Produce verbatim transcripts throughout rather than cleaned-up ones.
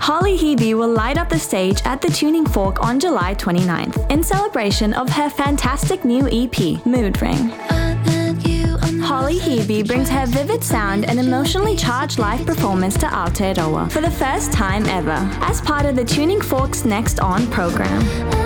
Holly Hebe will light up the stage at the Tuning Fork on July twenty-ninth in celebration of her fantastic new E P, Mood Ring. Holly Hebe brings her vivid sound and emotionally charged live performance to Aotearoa for the first time ever, as part of the Tuning Fork's Next On program.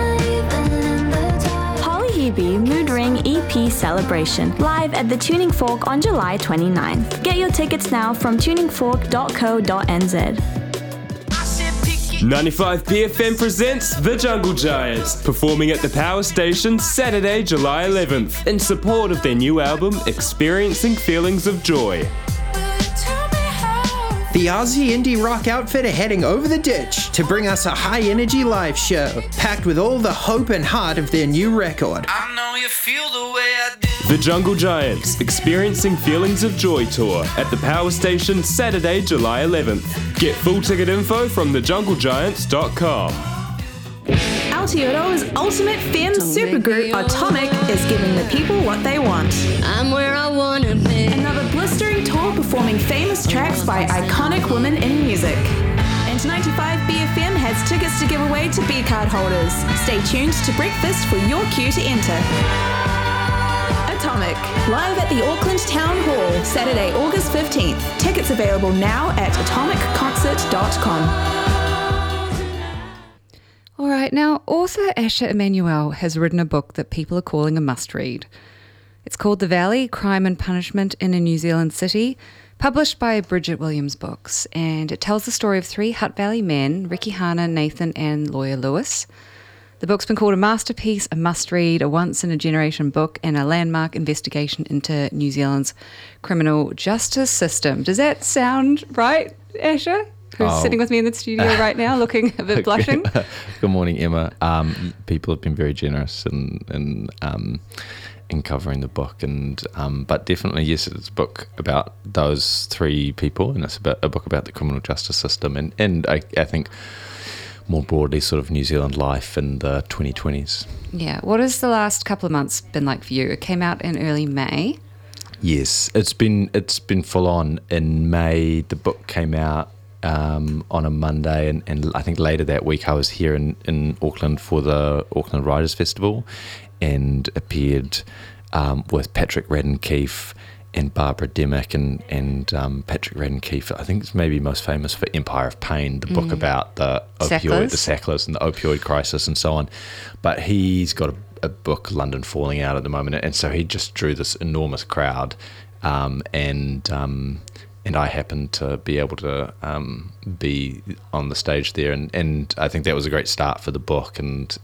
Holly Hebe Mood Ring E P Celebration, live at the Tuning Fork on July twenty-ninth. Get your tickets now from tuning fork dot co dot n z. ninety-five B F M presents The Jungle Giants, performing at the Power Station Saturday, July eleventh, in support of their new album, Experiencing Feelings of Joy. The Aussie indie rock outfit are heading over the ditch to bring us a high-energy live show, packed with all the hope and heart of their new record. I know you feel the way I do. The Jungle Giants, Experiencing Feelings of Joy tour at the Power Station Saturday, July eleventh. Get full ticket info from the jungle giants dot com. Aotearoa's ultimate femme supergroup Atomic is giving the people what they want. I'm where I wanna be. Another blistering tour performing famous tracks by iconic women in music. And ninety-five B F M has tickets to give away to B-card holders. Stay tuned to breakfast for your cue to enter. Atomic, live at the Auckland Town Hall, Saturday, August fifteenth. Tickets available now at atomic concert dot com. All right, now author Asher Emanuel has written a book that people are calling a must-read. It's called The Valley, Crime and Punishment in a New Zealand City, published by Bridget Williams Books, and it tells the story of three Hutt Valley men, Ricky Hana, Nathan and Lawyer Lewis. The book's been called a masterpiece, a must-read, a once-in-a-generation book, and a landmark investigation into New Zealand's criminal justice system. Does that sound right, Asher? Who's oh. sitting with me in the studio right now, looking a bit blushing? Good morning, Emma. Um, people have been very generous in in, um, in covering the book, and um, but definitely, yes, it's a book about those three people, and it's about a book about the criminal justice system, and and I, I think more broadly, sort of New Zealand life in the twenty twenties. Yeah. What has the last couple of months been like for you? It came out in early May. Yes, it's been it's been full on. In May, the book came out Um, on a Monday, and, and I think later that week I was here in, in Auckland for the Auckland Writers Festival and appeared um, with Patrick Radden Keefe and Barbara Demick, and, and um, Patrick Radden Keefe I think is maybe most famous for Empire of Pain, the book mm. about the opioid, the Sacklers and the opioid crisis and so on, but he's got a, a book, London Falling Out, at the moment, and so he just drew this enormous crowd, um, and um, And I happened to be able to um, be on the stage there, and, and I think that was a great start for the book. And